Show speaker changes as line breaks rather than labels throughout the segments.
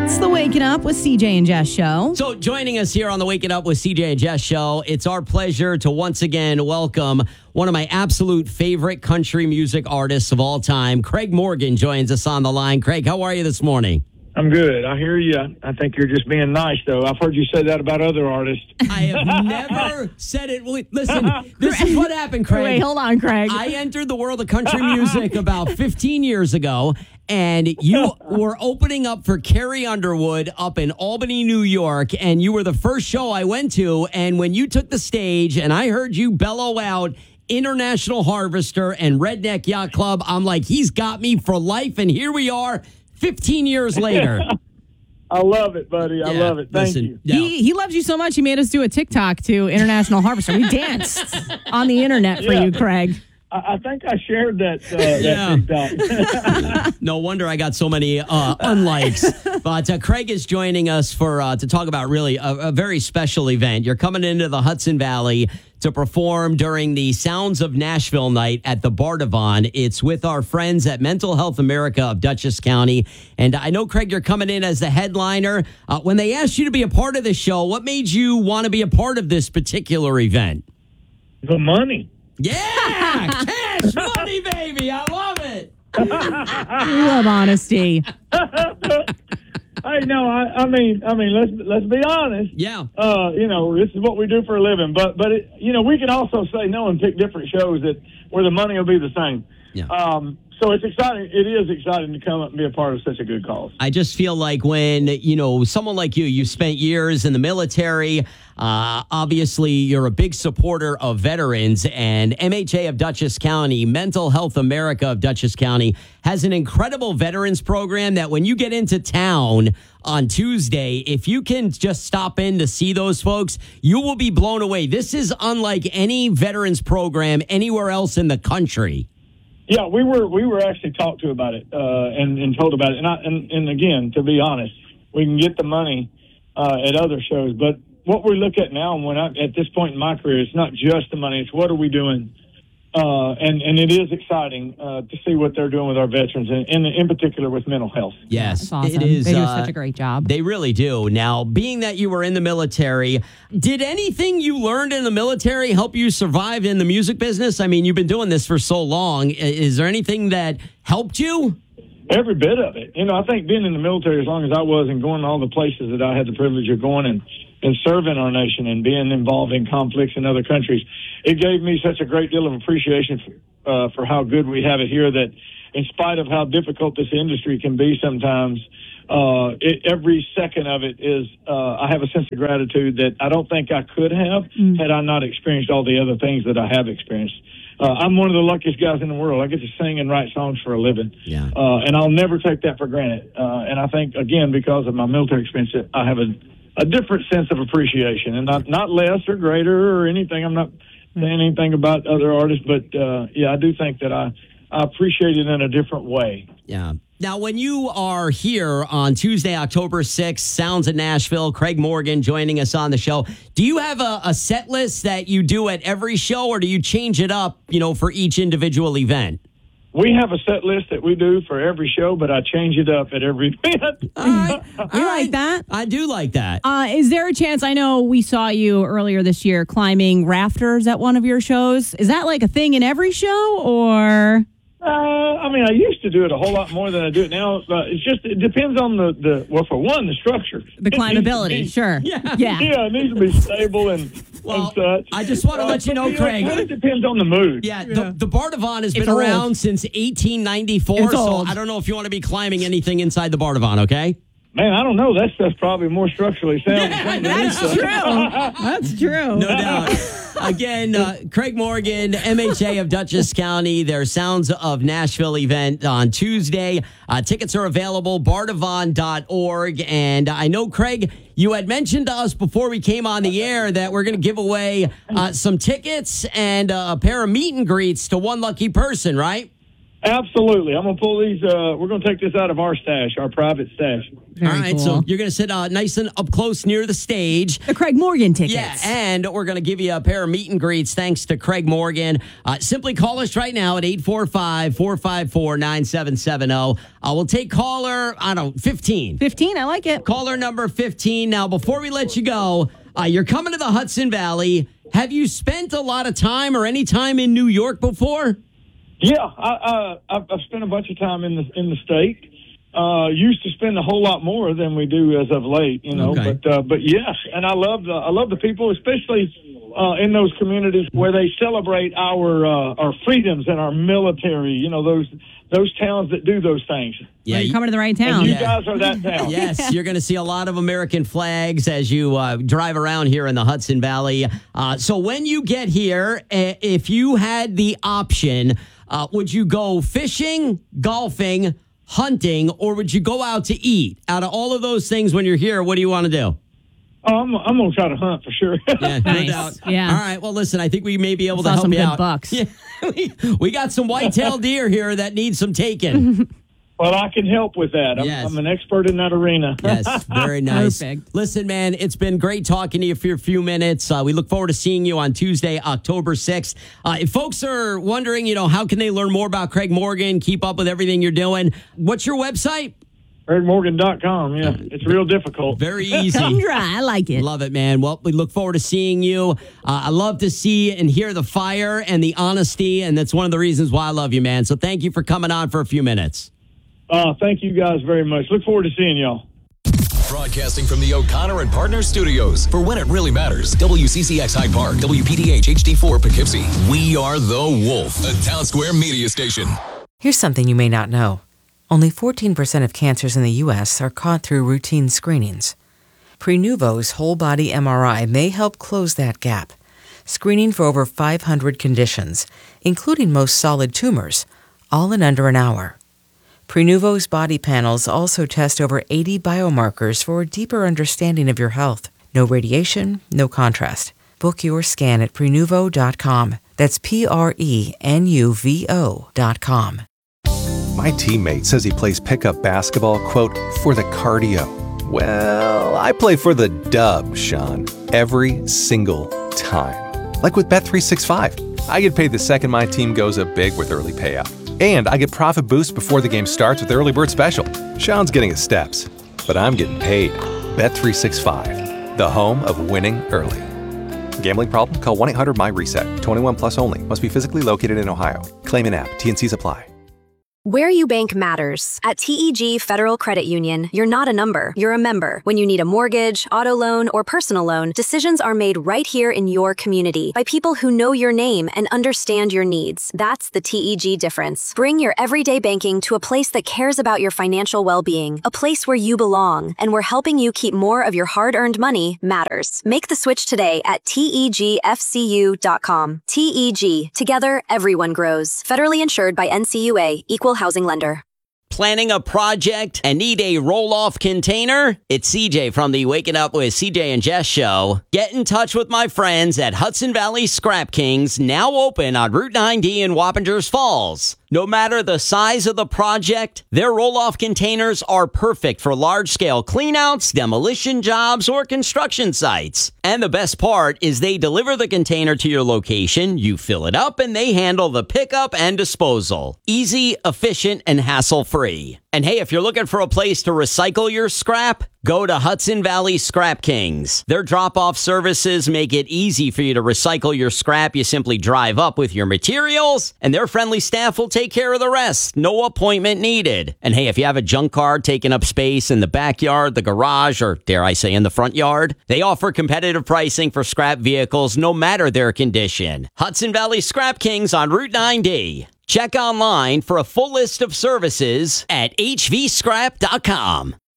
It's the Waking Up with CJ and Jess show.
So joining us here on the Waking Up with CJ and Jess show, it's our pleasure to once again welcome one of my absolute favorite country music artists of all time. Craig Morgan joins us on the line. Craig, how are you this morning?
I'm good. I hear you. I think you're just being nice, though. I've heard you say that about other artists.
I have never said it. Listen, this is what happened, Craig.
Wait, hold on, Craig.
I entered the world of country music about 15 years ago, and you were opening up for Carrie Underwood up in Albany, New York, and you were the first show I went to, and when you took the stage and I heard you bellow out International Harvester and Redneck Yacht Club, I'm like, he's got me for life, and here we are 15 years later.
I love it, buddy. I love it. Thank you.
Yeah.
He loves you so much, he made us do a TikTok to International Harvester. We danced on the internet for you, Craig.
I think I shared that TikTok.
No wonder I got so many unlikes. But Craig is joining us for to talk about really a very special event. You're coming into the Hudson Valley to perform during the Sounds of Nashville night at the Bardavon. It's with our friends at Mental Health America of Dutchess County. And I know, Craig, you're coming in as the headliner. When they asked you to be a part of the show, what made you want to be a part of this particular event?
The money.
Yeah! Cash money, baby! I love it!
We love honesty.
Hey, no, I mean, let's be honest.
Yeah.
This is what we do for a living. But we can also say no and pick different shows where the money will be the same.
Yeah.
So it's exciting. It is exciting to come up and be a part of such a good cause.
I just feel like when, someone like you spent years in the military, obviously you're a big supporter of veterans, and MHA of Dutchess County, Mental Health America of Dutchess County, has an incredible veterans program that when you get into town on Tuesday, if you can just stop in to see those folks, you will be blown away. This is unlike any veterans program anywhere else in the country.
Yeah, we were actually talked to about it and told about it. And again, to be honest, we can get the money at other shows. But what we look at now, at this point in my career, it's not just the money. It's what are we doing? And it is exciting to see what they're doing with our veterans, and in particular with mental health.
Yes,
That's awesome.
it is.
They do such a great job.
They really do. Now, being that you were in the military, did anything you learned in the military help you survive in the music business? I mean, you've been doing this for so long. Is there anything that helped you?
Every bit of it. I think being in the military as long as I was and going to all the places that I had the privilege of going and serving our nation and being involved in conflicts in other countries, it gave me such a great deal of appreciation for how good we have it here, that in spite of how difficult this industry can be sometimes, every second of it is, I have a sense of gratitude that I don't think I could have had I not experienced all the other things that I have experienced. I'm one of the luckiest guys in the world. I get to sing and write songs for a living.
Yeah.
And I'll never take that for granted. And I think, again, because of my military experience, I have a different sense of appreciation, and not less or greater or anything. I'm not saying anything about other artists, but I do think that I appreciate it in a different way.
Yeah. Now, when you are here on Tuesday, October 6th, Sounds of Nashville, Craig Morgan joining us on the show, do you have a set list that you do at every show, or do you change it up, for each individual event?
We have a set list that we do for every show, but I change it up at every event.
All right.
You like that?
I do like that.
Is there a chance? I know we saw you earlier this year climbing rafters at one of your shows. Is that like a thing in every show, or?
I used to do it a whole lot more than I do it now. It depends on for one, the structure.
The climbability, sure.
Yeah.
Yeah,
it needs to be stable and such.
I just want to let you know, Craig.
It really depends on the mood.
Yeah, the Bardavon has been
old.
around since 1894,
It's
so
old.
I don't know if you want to be climbing anything inside the Bardavon, okay?
Man, I don't know. That stuff's probably more structurally sound.
That's true. That's true.
No doubt. Again, Craig Morgan, MHA of Dutchess County, their Sounds of Nashville event on Tuesday. Tickets are available, bardavon.org. And I know, Craig, you had mentioned to us before we came on the air that we're going to give away some tickets and a pair of meet and greets to one lucky person, right?
Absolutely. I'm going to pull these. We're going to take this out of our stash, our private stash.
Very
All right,
cool.
so you're going to sit nice and up close near the stage.
The Craig Morgan tickets.
Yeah, and we're going to give you a pair of meet and greets thanks to Craig Morgan. Simply call us right now at 845-454-9770. We'll take caller, 15.
15, I like it.
Caller number 15. Now, before we let you go, you're coming to the Hudson Valley. Have you spent a lot of time or any time in New York before?
Yeah, I've spent a bunch of time in the state. Used to spend a whole lot more than we do as of late,
Okay.
But yes, and I love the people, especially in those communities where they celebrate our freedoms and our military. Those towns that do those things.
Yeah,
You're coming to the right town.
And you guys are that town.
Yes, you're going to see a lot of American flags as you drive around here in the Hudson Valley. So when you get here, if you had the option, would you go fishing, golfing, hunting, or would you go out to eat? Out of all of those things when you're here, what do you want to do?
I'm going to try to hunt for sure.
Yeah, no
Nice.
doubt.
Yeah.
All right. Well, listen, I think we may be able to
Saw
help
some
you
good
out.
bucks.
Yeah, we got some white-tailed deer here that need some taking.
Well, I can help with that.
Yes.
I'm an expert in that arena.
Yes, very nice.
Perfect.
Listen, man, it's been great talking to you for a few minutes. We look forward to seeing you on Tuesday, October 6th. If folks are wondering, how can they learn more about Craig Morgan, keep up with everything you're doing, what's your website?
CraigMorgan.com. Yeah, it's real difficult.
Very easy.
Come dry. I like it.
Love it, man. Well, we look forward to seeing you. I love to see and hear the fire and the honesty, and that's one of the reasons why I love you, man. So thank you for coming on for a few minutes.
Thank you guys very much. Look forward to seeing y'all.
Broadcasting from the O'Connor and Partners studios for When It Really Matters. WCCX Hyde Park, WPDH HD4 Poughkeepsie. We are The Wolf, a Town Square media station.
Here's something you may not know. Only 14% of cancers in the U.S. are caught through routine screenings. Prenuvo's whole-body MRI may help close that gap, screening for over 500 conditions, including most solid tumors, all in under an hour. Prenuvo's body panels also test over 80 biomarkers for a deeper understanding of your health. No radiation, no contrast. Book your scan at Prenuvo.com. That's Prenuvo.com.
My teammate says he plays pickup basketball, quote, for the cardio. Well, I play for the dub, Sean, every single time. Like with Bet365. I get paid the second my team goes up big with early payout. And I get profit boost before the game starts with Early Bird Special. Sean's getting his steps, but I'm getting paid. Bet365, the home of winning early. Gambling problem? Call 1-800-MY-RESET. 21 plus only. Must be physically located in Ohio. Claim in app. T&Cs apply.
Where you bank matters. At TEG Federal Credit Union, you're not a number, you're a member. When you need a mortgage, auto loan, or personal loan, decisions are made right here in your community by people who know your name and understand your needs. That's the TEG difference. Bring your everyday banking to a place that cares about your financial well-being, a place where you belong, and where helping you keep more of your hard-earned money matters. Make the switch today at TEGFCU.com. TEG. Together, everyone grows. Federally insured by NCUA. Equal housing lender.
Planning a project and need a roll-off container? It's CJ from the Waking Up with CJ and Jess show. Get in touch with my friends at Hudson Valley Scrap Kings, now open on Route 9D in Wappingers Falls. No matter the size of the project, their roll-off containers are perfect for large-scale cleanouts, demolition jobs, or construction sites. And the best part is they deliver the container to your location, you fill it up, and they handle the pickup and disposal. Easy, efficient, and hassle-free. And hey, if you're looking for a place to recycle your scrap, go to Hudson Valley Scrap Kings. Their drop-off services make it easy for you to recycle your scrap. You simply drive up with your materials, and their friendly staff will take care of the rest. No appointment needed. And hey, if you have a junk car taking up space in the backyard, the garage, or dare I say in the front yard, they offer competitive pricing for scrap vehicles no matter their condition. Hudson Valley Scrap Kings on Route 9D. Check online for a full list of services at hvscrap.com.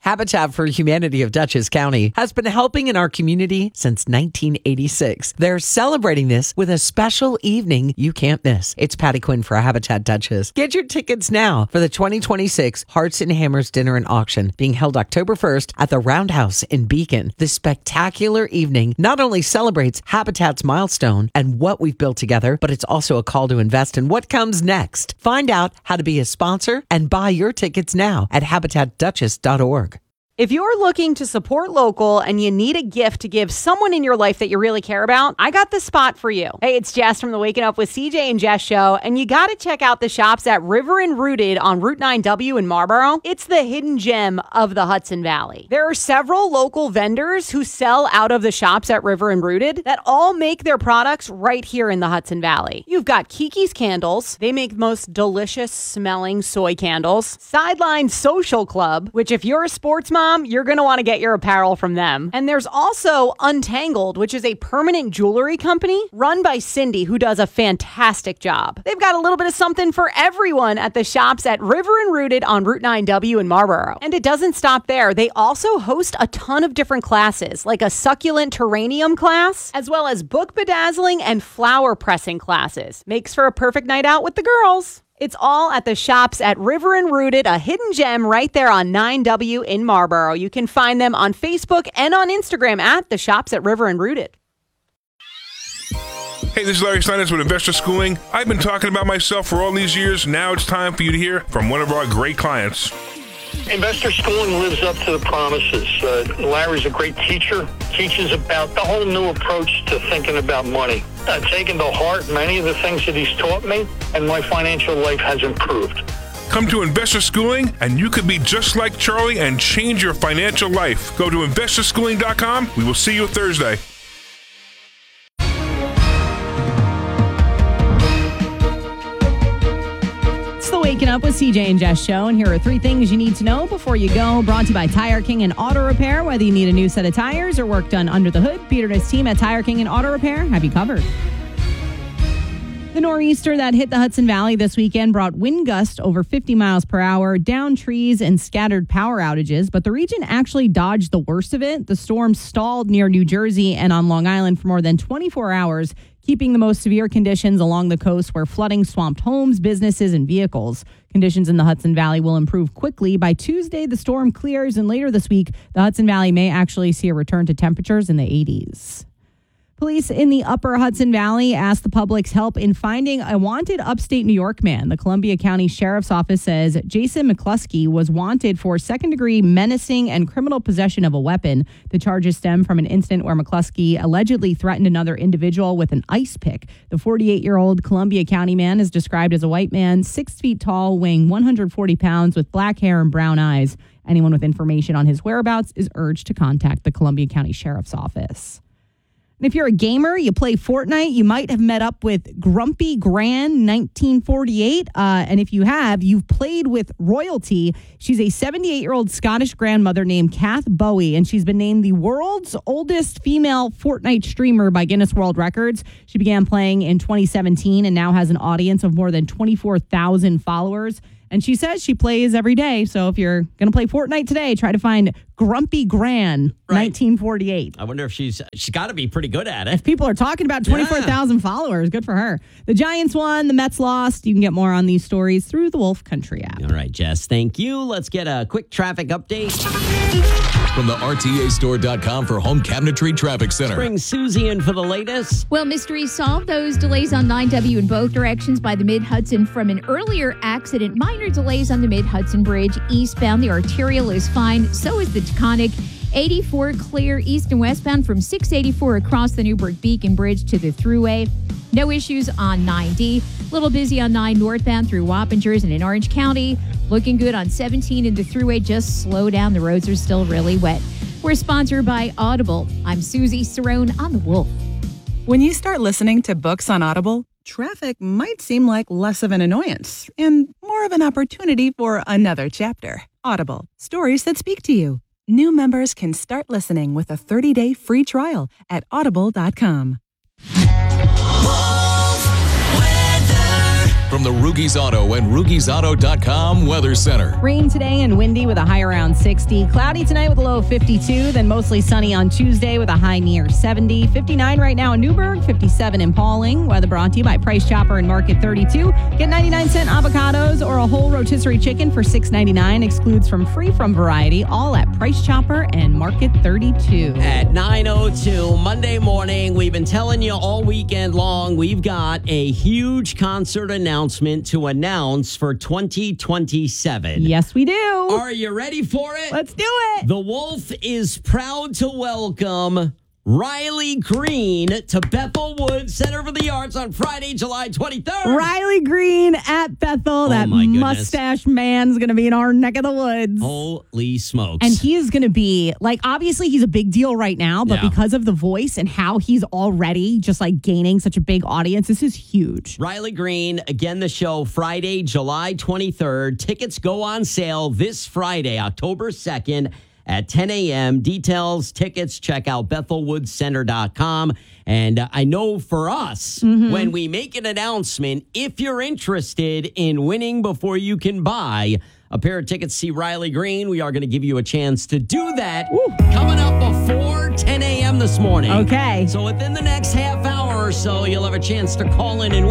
Habitat for Humanity of Dutchess County has been helping in our community since 1986. They're celebrating this with a special evening you can't miss. It's Patty Quinn for Habitat Dutchess. Get your tickets now for the 2026 Hearts and Hammers Dinner and Auction being held October 1st at the Roundhouse in Beacon. This spectacular evening not only celebrates Habitat's milestone and what we've built together, but it's also a call to invest in what comes next. Find out how to be a sponsor and buy your tickets now at habitatdutchess.org.
If you're looking to support local and you need a gift to give someone in your life that you really care about, I got the spot for you. Hey, it's Jess from the Waking Up with CJ and Jess show, and you got to check out the shops at River and Rooted on Route 9W in Marlboro. It's the hidden gem of the Hudson Valley. There are several local vendors who sell out of the shops at River and Rooted that all make their products right here in the Hudson Valley. You've got Kiki's Candles. They make the most delicious smelling soy candles. Sideline Social Club, which if you're a sports mom, you're going to want to get your apparel from them. And there's also Untangled, which is a permanent jewelry company run by Cindy, who does a fantastic job. They've got a little bit of something for everyone at the shops at River and Rooted on Route 9W in Marlboro. And it doesn't stop there. They also host a ton of different classes, like a succulent terrarium class, as well as book bedazzling and flower pressing classes. Makes for a perfect night out with the girls. It's all at the shops at River and Rooted, a hidden gem right there on 9W in Marlboro. You can find them on Facebook and on Instagram at the shops at River and Rooted.
Hey, this is Larry Steinitz with Investor Schooling. I've been talking about myself for all these years. Now it's time for you to hear from one of our great clients.
Investor Schooling lives up to the promises. Larry's a great teacher, teaches about the whole new approach to thinking about money. I've taken to heart many of the things that he's taught me, and my financial life has improved.
Come to Investor Schooling, and you could be just like Charlie and change your financial life. Go to investorschooling.com. We will see you Thursday.
Waking Up with CJ and Jess show, and here are 3 things you need to know before you go. Brought to you by Tire King and Auto Repair. Whether you need a new set of tires or work done under the hood, Peter and his team at Tire King and Auto Repair have you covered. The nor'easter that hit the Hudson Valley this weekend brought wind gusts over 50 miles per hour, downed trees, and scattered power outages, but the region actually dodged the worst of it. The storm stalled near New Jersey and on Long Island for more than 24 hours, keeping the most severe conditions along the coast where flooding swamped homes, businesses, and vehicles. Conditions in the Hudson Valley will improve quickly. By Tuesday, the storm clears, and later this week, the Hudson Valley may actually see a return to temperatures in the 80s. Police in the upper Hudson Valley asked the public's help in finding a wanted upstate New York man. The Columbia County Sheriff's Office says Jason McCluskey was wanted for second-degree menacing and criminal possession of a weapon. The charges stem from an incident where McCluskey allegedly threatened another individual with an ice pick. The 48-year-old Columbia County man is described as a white man, 6 feet tall, weighing 140 pounds, with black hair and brown eyes. Anyone with information on his whereabouts is urged to contact the Columbia County Sheriff's Office. And if you're a gamer, you play Fortnite, you might have met up with Grumpy Gran 1948. And if you have, you've played with royalty. She's a 78-year-old Scottish grandmother named Kath Bowie, and she's been named the world's oldest female Fortnite streamer by Guinness World Records. She began playing in 2017 and now has an audience of more than 24,000 followers. And she says she plays every day. So if you're going to play Fortnite today, try to find Grumpy Gran 1948.
I wonder if she's got to be pretty good at it.
If people are talking about 24,000 followers, good for her. The Giants won, the Mets lost. You can get more on these stories through the Wolf Country app.
All right, Jess, thank you. Let's get a quick traffic update
from the RTAstore.com for Home Cabinetry Traffic Center.
Bring Susie in for the latest.
Well, mysteries solved. Those delays on 9W in both directions by the Mid-Hudson from an earlier accident. Minor delays on the Mid-Hudson Bridge. Eastbound, the arterial is fine. So is the Taconic. 84 clear east and westbound from 684 across the Newburgh Beacon Bridge to the Thruway. No issues on 9D. Little busy on 9 northbound through Wappingers and in Orange County. Looking good on 17 in the Thruway. Just slow down. The roads are still really wet. We're sponsored by Audible. I'm Susie Cerrone on The Wolf.
When you start listening to books on Audible, traffic might seem like less of an annoyance and more of an opportunity for another chapter. Audible. Stories that speak to you. New members can start listening with a 30-day free trial at audible.com.
From from the Rugies Auto and RugiesAuto.com Weather Center.
Rain today and windy with a high around 60. Cloudy tonight with a low of 52. Then mostly sunny on Tuesday with a high near 70. 59 right now in Newburgh, 57 in Pauling. Weather brought to you by Price Chopper and Market 32. Get 99-cent avocados or a whole rotisserie chicken for $6.99. Excludes from free from variety. All at Price Chopper and Market 32.
At 9:02 Monday morning, we've been telling you all weekend long, we've got a huge concert announcement to announce for 2027.
Yes, we do.
Are you ready for it?
Let's do it.
The Wolf is proud to welcome Riley Green to Bethel Woods Center for the Arts on Friday, July 23rd.
Riley Green at Bethel. That
my goodness.
mustache man's going to be in our neck of the woods.
Holy smokes.
And he is going to be, like, obviously he's a big deal right now, but
Yeah.
because of the voice and how he's already just, like, gaining such a big audience, this is huge.
Riley Green, again, the show Friday, July 23rd. Tickets go on sale this Friday, October 2nd at 10 a.m. Details, tickets, check out BethelWoodsCenter.com. And I know for us, when we make an announcement, if you're interested in winning before you can buy a pair of tickets to see Riley Green, we are going to give you a chance to do that coming up before 10 a.m. this morning.
Okay.
So within the next half hour or so, you'll have a chance to call in and